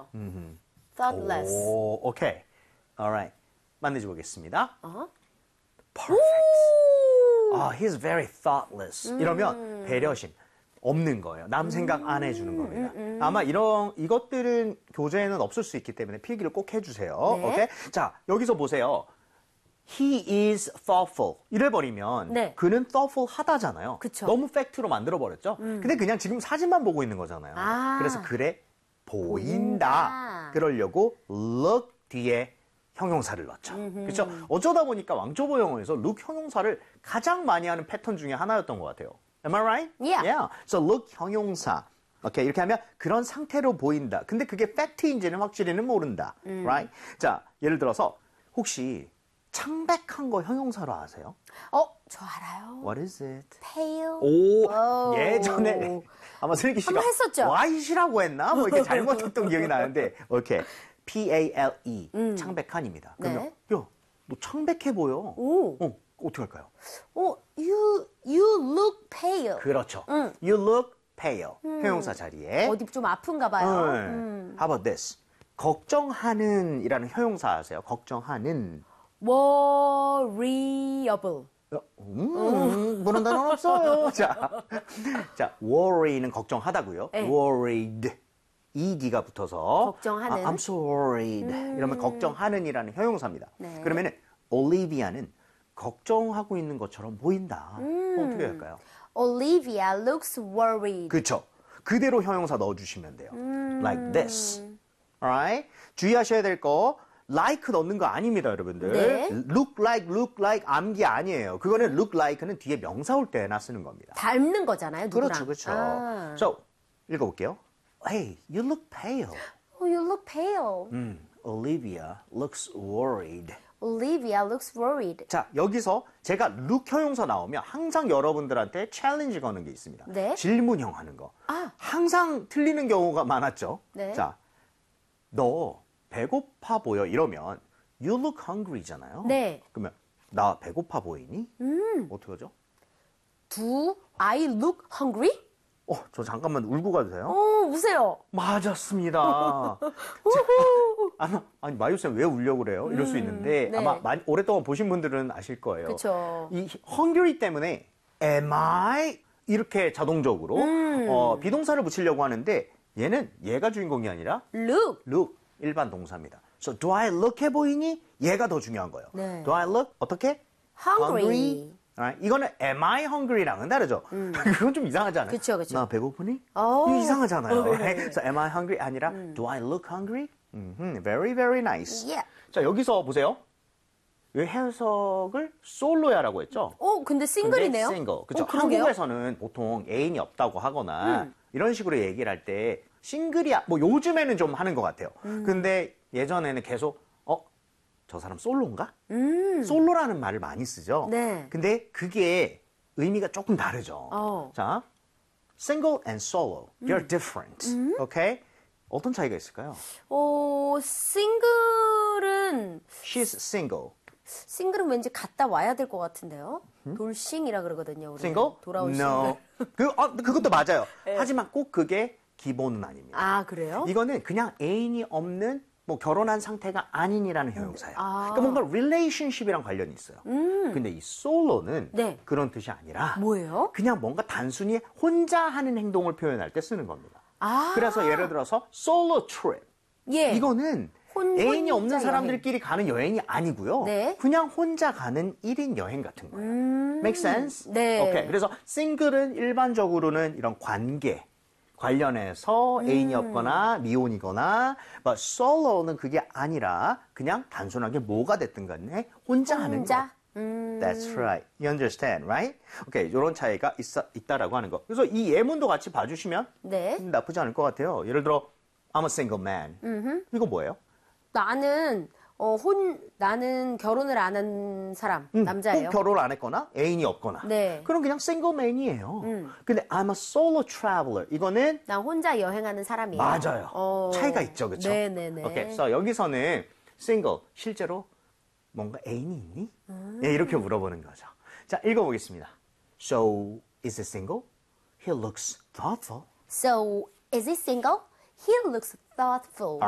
thoughtless. 오, 오케이. Alright. 만나줘 보겠습니다. Perfect. He's very thoughtless. 이러면 배려심 없는 거예요. 남 생각 안 해주는 겁니다. 아마 이것들은 교재에는 없을 수 있기 때문에 필기를 꼭 해주세요. 네. 오케이? 자, 여기서 보세요. He is thoughtful. 이래버리면 네. 그는 thoughtful 하다잖아요. 그쵸. 너무 팩트로 만들어버렸죠. 근데 그냥 지금 사진만 보고 있는 거잖아요. 그래서 그래 보인다. 그러려고 look 뒤에 형용사를 넣죠. 그렇죠? 어쩌다 보니까 왕초보 영어에서 look 형용사를 가장 많이 하는 패턴 중에 하나였던 것 같아요. Am I right? Yeah. So look 형용사. 오케이, 이렇게 하면 그런 상태로 보인다. 근데 그게 팩트인지는 확실히는 모른다. Right? 자, 예를 들어서 혹시 창백한 거 형용사로 아세요? 저 알아요. What is it? pale. 오, 예전에 아마 슬기 씨가 한번 했었죠? white이라고 했나? 뭐 이렇게 잘못했던 기억이 나는데, 오케이. P-A-L-E, 창백한입니다. 그러면, 네. 야, 너 창백해 보여. 오. 어떻게 할까요? you look pale. 그렇죠. You look pale. 형용사 자리에. 어디 좀 아픈가 봐요. How about this? 걱정하는 이라는 형용사 아세요? 걱정하는. worryable. 그런 단어는 없어요. 자, worry는 걱정하다고요. 네. worried. ed가 붙어서 걱정하는. I'm so worried. 이러면 걱정하는이라는 형용사입니다. 네. 그러면은 Olivia는 걱정하고 있는 것처럼 보인다. 어떻게 할까요? Olivia looks worried. 그렇죠. 그대로 형용사 넣어주시면 돼요. Like this. Alright? 주의하셔야 될 거. like 넣는 거 아닙니다, 여러분들. 네. look like 암기 아니에요. 그거는 look like는 뒤에 명사 올 때나 쓰는 겁니다. 닮는 거잖아요, 누구랑. 그렇죠. So, 읽어볼게요. Hey, you look pale. You look pale. Olivia looks worried. Olivia looks worried. 자, 여기서 제가 look 형용사 나오면 항상 여러분들한테 챌린지 거는 게 있습니다. 네. 질문형 하는 거. 항상 틀리는 경우가 많았죠. 네. 자, 너 배고파 보여 이러면 you look hungry잖아요. 네. 그러면 나 배고파 보이니? 어떻게 하죠? Do I look hungry? 저 잠깐만 울고 가도 돼요? 우세요. 맞았습니다. 아니 마유쌤 왜 울려고 그래요? 이럴 수 있는데 네. 아마 오랫동안 보신 분들은 아실 거예요. 그쵸. 이 hungry 때문에 am I 이렇게 자동적으로 비동사를 붙이려고 하는데 얘는 얘가 주인공이 아니라 Look. look 일반 동사입니다. So do I look 해 보이니? 얘가 더 중요한 거예요. 네. Do I look 어떻게? Hungry. Alright? 이거는 am I hungry랑은 다르죠. 그건 좀 이상하잖아요. 그쵸. 나 배고프니? 이거 이상하잖아요. Right? So am I hungry 아니라 do I look hungry? Very very nice. Yeah. 자 여기서 보세요. 이 해석을 솔로야라고 했죠. 근데 싱글이네요. 근데 싱글. 그렇죠. 그러게요. 한국에서는 보통 애인이 없다고 하거나 이런 식으로 얘기를 할 때 싱글이야. 뭐 요즘에는 좀 하는 것 같아요. 근데 예전에는 계속 저 사람 솔로인가? 솔로라는 말을 많이 쓰죠. 네. 근데 그게 의미가 조금 다르죠. 자, single and solo, they're different. Okay? 어떤 차이가 있을까요? 싱글은 She's single. 싱글은 왠지 갔다 와야 될 것 같은데요. 돌싱이라 그러거든요. 우리는. Single? 돌아올 No. 그것도 맞아요. 하지만 꼭 그게 기본은 아닙니다. 아, 그래요? 이거는 그냥 애인이 없는 뭐 결혼한 상태가 아닌이라는 형용사예요. 그러니까 뭔가 relationship이랑 관련이 있어요. 근데 이 솔로는 네. 그런 뜻이 아니라 뭐예요? 그냥 뭔가 단순히 혼자 하는 행동을 표현할 때 쓰는 겁니다. 그래서 예를 들어서 솔로 트립. 예. 이거는 애인이 없는 혼자 사람들끼리 가는 여행이 아니고요. 네. 그냥 혼자 가는 1인 여행 같은 거예요. Make sense? 네. 오케이. 그래서 싱글은 일반적으로는 이런 관계 관련해서 애인이 없거나 미혼이거나 but solo는 그게 아니라 그냥 단순하게 뭐가 됐든 간에 혼자 하는 거. That's right. You understand, right? 오케이. 이런 차이가 있다라고 하는 거. 그래서 이 예문도 같이 봐주시면 네. 나쁘지 않을 것 같아요. 예를 들어 I'm a single man. 이거 뭐예요? 나는 결혼을 안 한 사람, 남자예요. 꼭 결혼을 안 했거나 애인이 없거나. 네. 그럼 그냥 single man이에요. 근데 I'm a solo traveler. 이거는 나 혼자 여행하는 사람이에요. 맞아요. 차이가 있죠, 그렇죠? 네네네. 오케이. 그래서 여기서는 single 실제로 뭔가 애인이 있니? 네, 이렇게 물어보는 거죠. 자, 읽어보겠습니다. So is he single? He looks thoughtful. So, is he single? He looks thoughtful.